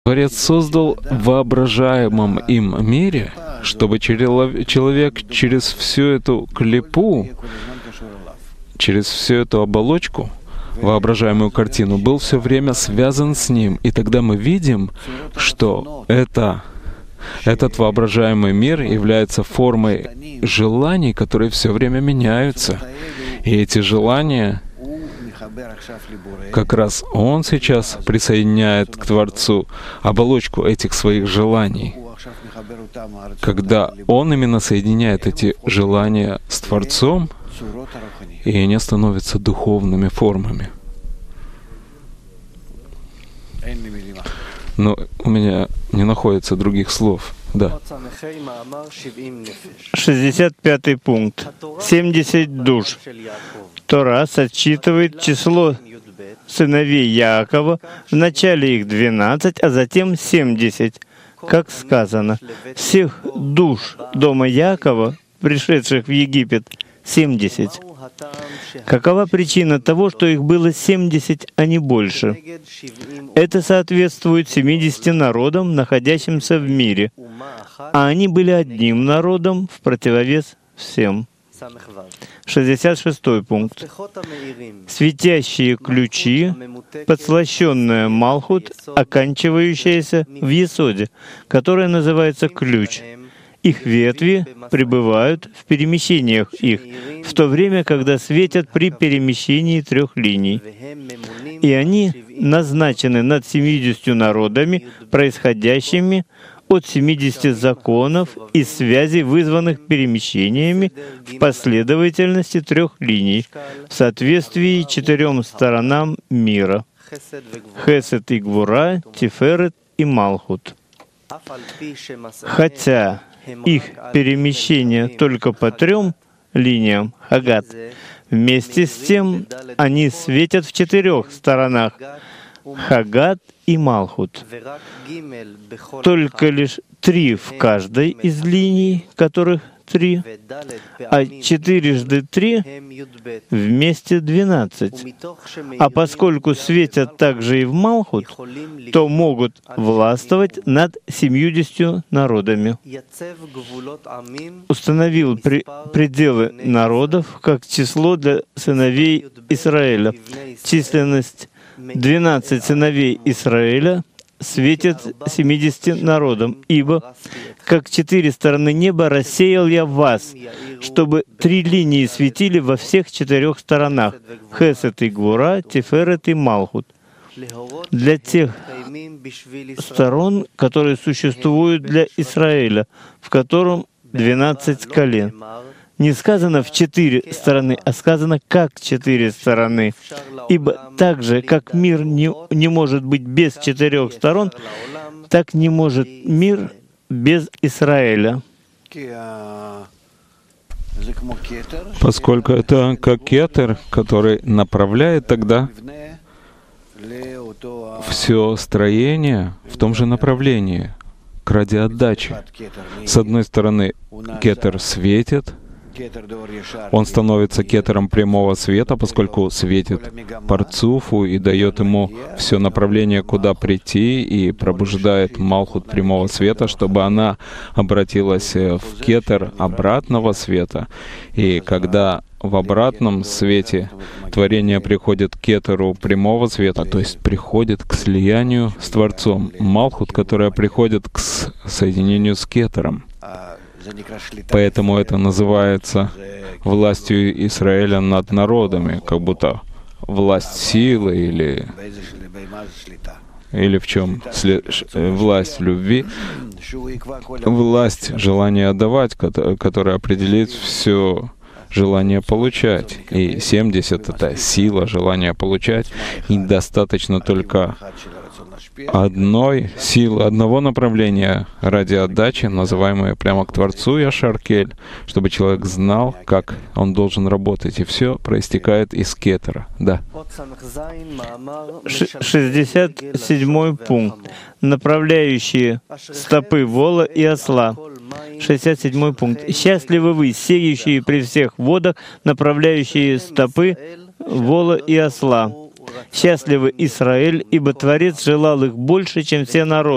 Творец создал в воображаемом им мире, чтобы человек через всю эту клипу, через всю эту оболочку, воображаемую картину, был все время связан с ним. И тогда мы видим, что этот воображаемый мир является формой желаний, которые все время меняются. И эти желания, как раз Он сейчас присоединяет к Творцу оболочку этих своих желаний. Когда Он именно соединяет эти желания с Творцом, и они становятся духовными формами. Но у меня не находится других слов. Да. 65-й пункт. 70 душ. Торас отсчитывает число сыновей Яакова, вначале их 12, а затем 70. Как сказано, всех душ дома Яакова, пришедших в Египет, 70. Какова причина того, что их было 70, а не больше? Это соответствует 70 народам, находящимся в мире, а они были одним народом в противовес всем. 66-й пункт. Светящие ключи, подслащенная Малхут, оканчивающаяся в Есоде, которая называется ключ. Их ветви пребывают в перемещениях их, в то время, когда светят при перемещении 3 линий. И они назначены над 70 народами, происходящими от 70 законов и связей, вызванных перемещениями в последовательности 3 линий, в соответствии 4 сторонам мира — Хесед и Гвура, Тиферет и Малхут. Хотя их перемещение только по 3 линиям — Хагат, вместе с тем они светят в 4 сторонах — Хагат и Малхут. Только лишь 3 в каждой из линий, которых 3, а 4×3 вместе 12. А поскольку светят также и в Малхут, то могут властвовать над 70 народами. Установил пределы народов как число для сыновей Израиля. Численность 12 сыновей Израиля светит 70 народам, ибо, как 4 стороны неба, рассеял я вас, чтобы 3 линии светили во всех 4 сторонах — Хесед и Гвура, Тиферет и Малхут, для тех сторон, которые существуют для Израиля, в котором 12 колен. Не сказано в 4 стороны, а сказано как 4 стороны. Ибо так же, как мир не может быть без 4 сторон, так не может мир без Израиля. Поскольку это как кетер, который направляет тогда все строение в том же направлении, к радиоотдаче. С одной стороны, кетер светит, он становится кетером прямого света, поскольку светит Парцуфу и дает ему все направление, куда прийти, и пробуждает Малхут прямого света, чтобы она обратилась в кетер обратного света. И когда в обратном свете творение приходит к кетеру прямого света, то есть приходит к слиянию с Творцом, Малхут, которая приходит к соединению с кетером. Поэтому это называется властью Израиля над народами, как будто власть силы или в чем? Власть любви, власть желания отдавать, которая определит все желание получать. И 70 — это сила желания получать. И достаточно только одной силы, одного направления ради отдачи, называемой прямо к Творцу Яшар-Кель, чтобы человек знал, как он должен работать. И все проистекает из кетера. Да. 67-й пункт. Направляющие стопы вола и осла. 67-й пункт. «Счастливы вы, сеющие при всех водах, направляющие стопы вола и осла. Счастливы Израиль, ибо Творец желал их больше, чем все народы».